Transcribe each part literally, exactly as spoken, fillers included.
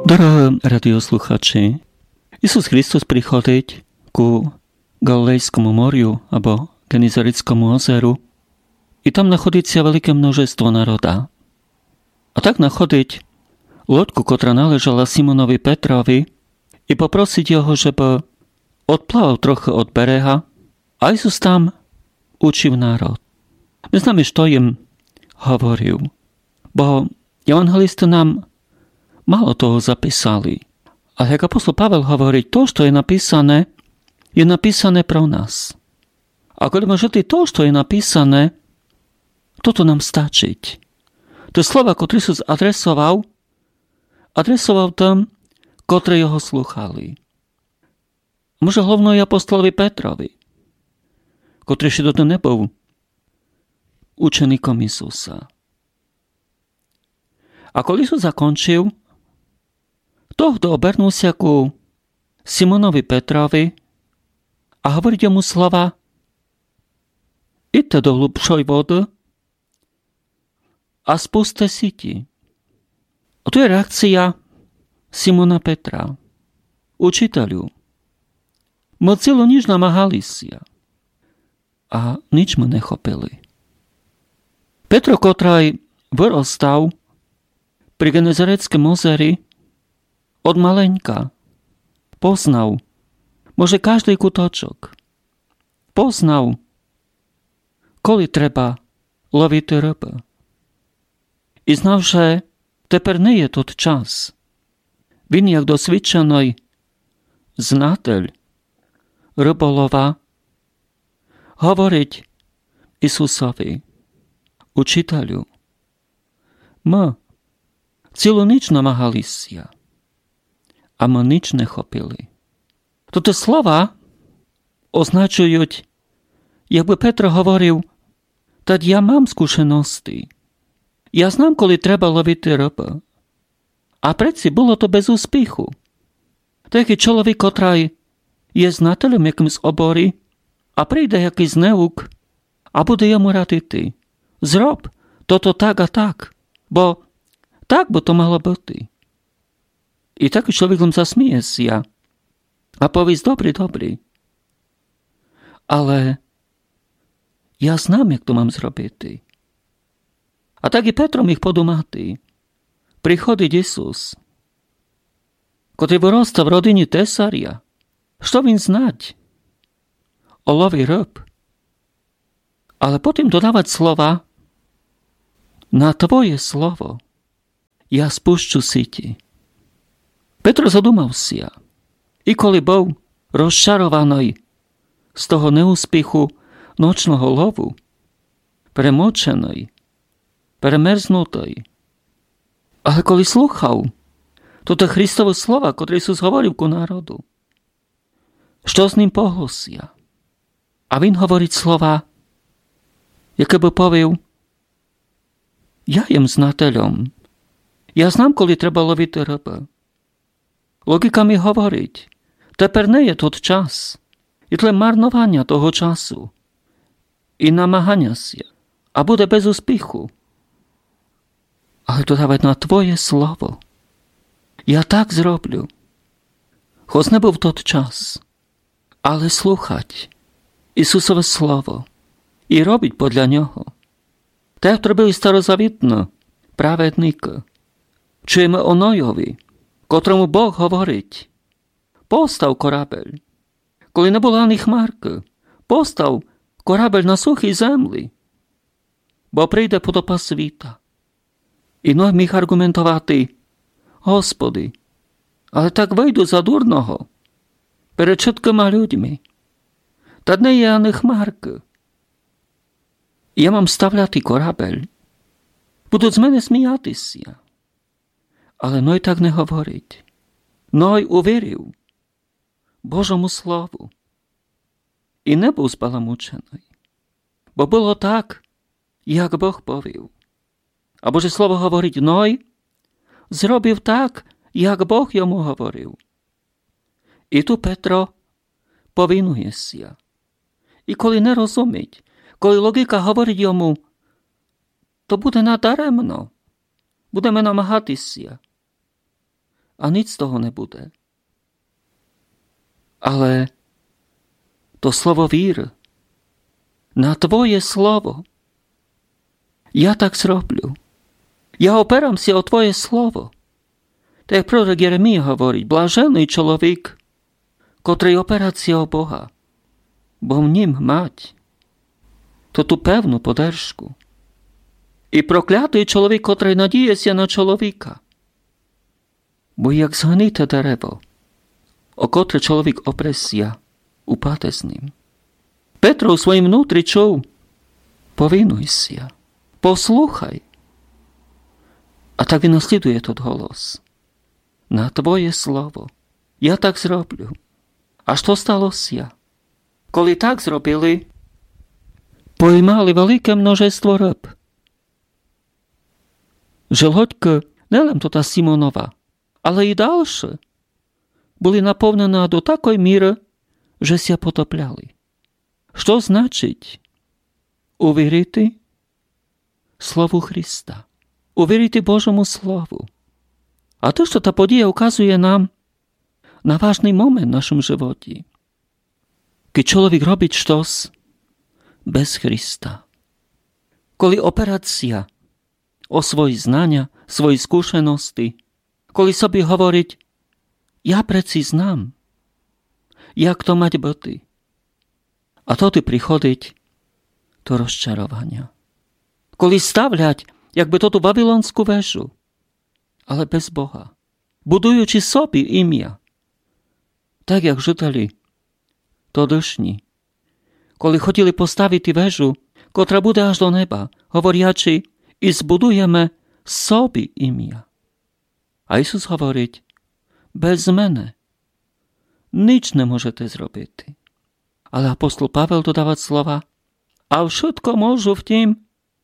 Dorohé radiosluchači, Isus Kristus prichodiť ku Galilejskému moriu alebo Genizaretskému ozeru i tam nachodiť sa veľké množstvo národa. A tak nachodiť loďku, ktorá náležala Simonovi Petrovi i poprosiť ho, že by odplával trochu od bereha a Isus tam učil národ. Neznáme, čo im hovoril, bo evanjelisti nám málo toho zapísali. Ale jak apostol Pavel hovorí, to, čo je napísané, je napísané pro nás. A keď môžete to, čo je napísané, toto nám stačiť. To je slova, ktoré Isus adresoval, adresoval tam, ktorí ho slúchali. Možno hlavno i apostolovi Petrovi, ktorý ešte toto nebol učeníkom Isusa. A keď Isus zakončil, tohto obernul sa ku Simonovi Petrovi a hovorí mu slova: idte do hlubšej vody a spuste siti. A tu je reakcia Simona Petra. Učiteľu, my celo nič namáhali sa a nič ma nechopili. Petro, ktorý vyrostal pri Genezaretskom ozeri, od maleňka poznal, môže každý kutočok, poznal, koli treba loviť ryby. I znal, že teper nie je tot čas. Він, як досвідчений знатель риболова, говорить Ісусові: учителю, ми цілу ніч намагалися, а ми ніч не хопили. Тут слова означують, якби Петро говорив: «Та я мам скушеності. Я знам, коли треба ловити рибу». А предці було то без успіху. Такий чоловік, котрий є знателем якимсь оборі, а прийде якийсь неук, а буде йому радити: «Зроб то-то так, а так, бо так би то мало бути». І такий чоловік вам засміється, а повість: «Добрий, добрий. Але я знам, як то мам зробити». А так і Петро міг подумати. Приходить Ісус, котрий виростав в родині Тесаря. Що він знать? О лові риб. Але потім додавать слова: «На Твоє слово я спущу сіті». Петро задумався. І коли був розчарований з того неуспіху ночного лову, перемочений, перемерзнутий, але коли слухав, то те Христове слова, котре Ісус говорив ку народу, що з ним поголося? А він говорить слова, яке би повів: «Я єм знателем. Я знам, коли треба ловити риби. Логіка ми говорить, тепер не є тот час, і тле марнування того часу, і намагання ся, а буде без успіху. Але додавать на Твоє слово. Я так зроблю». Хоч не був тот час, але слухать Ісусове слово і робить подля нього. Так робили старозавітно праведники. Чуємо о Нойові, котрому Бог говорить: «Постав корабель». Коли не було ані хмарки, постав корабель на сухій землі, бо прийде потопа світа. І Ной міг аргументувати: «Господи, але так вийду за дурного перед чіткими людьми. Та не є ані хмарки. Я мам ставляти корабель. Будуть з мене сміятися». Але Ной так не говорить. Ной увірив Божому слову і не був збаламучений, бо було так, як Бог повів. А Боже Слово говорить: Ной зробив так, як Бог йому говорив. І tu Петро повинується. І коли не розумить, коли логіка говорить йому, то буде надаремно. Будемо намагатися. a nic z toho nebude. Ale to slovo vír, na tvoje slovo, ja tak zrobię. Ja opieram się o tvoje slovo. Tak jak prorok Jeremia hovorí, blažený človek, ktorý opierať się o Boha, bo v ním mať to tú pevnú podržku. I prokliatý človek, ktorý nadіє się na človeka, bo jak zhnite derevo, o ktoré človek opresia, upáde s ním. Petro v svojim vnútri čuв, povinuj sa, poslúchaj. A tak vynasleduje to голос. Na tvoje slovo. Ja tak zrobił. A što stalo sia? Коли так зробили, pojmali велике множество ryb. Želhoďka, nielen to ta Simonova, ale i dalsze, byli napełnione do takiej miery, że się potopiali. Što znaczyć? Uwierzyć Słowu Chrysta. Uwierzyć Bożemu Słowu. A to, що ta подія uказuje нам на важний момент в нашому животі. Коли чоловік робить щось без Христа. Коли операція о свої знання, свої скушеності, коли собі говорить, я преці знам, як то мать бути. А тоді приходить то розчарування. Коли ставлять, якби то ту Вавилонську вежу, ale bez Boha, buduючи собі ім'я, так як жителі тодішні, коли хотіли поставити вежу, котра буде аж до неба, говорячи, і збудуємо собі ім'я. А Ісус говорить, без мене ніч не можете зробити. Але апостол Павел додаває слова, а všetko можу в тім,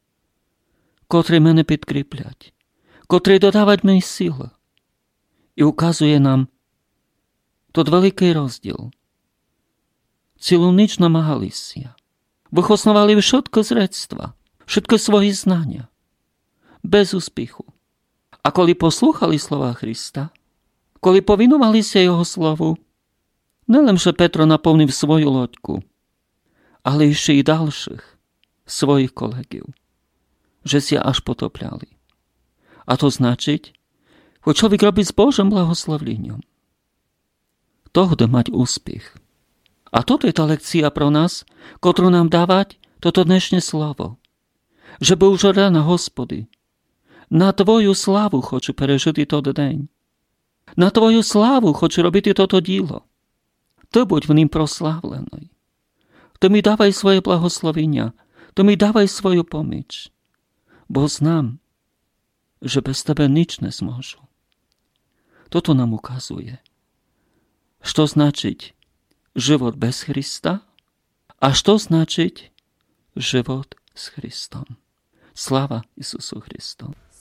котрі мене підкріплять, котрий додавать мені сили. І указує нам тот великий розділ. Цілу ніч намагалися. Вихоснували všetko зрецтва, všetko свої знання. Без успіху. А коли послухали слова Христа, коли повинувалися Його слову, не лише Петро наповнив свою лодку, але ще й дальших своїх колегів, że się аж потопляли. A to znaczyć, że człowiek robi z Bożym błogosławieniem. To chce mać uspіх. A to jest ta lekcja pro nas, którą nam dawać, to to dnešnie słowo. Żeby już rana, Господи, na Twoją sławę chcę przeżyć ten dzień. Na Twoją sławę chcę robić to dzieło. Ty bądź w nim prosławlony. Ty mi dawaj swoje błogosławienia. Ty mi dawaj swoją pomoc. Bo znam, że bez Tebe nic nie zmożu. To to nam ukazuje. Co znaczyć żywot bez Chrysta, a co znaczyć żywot z Chrystom. Sława Jezusu Chrystu.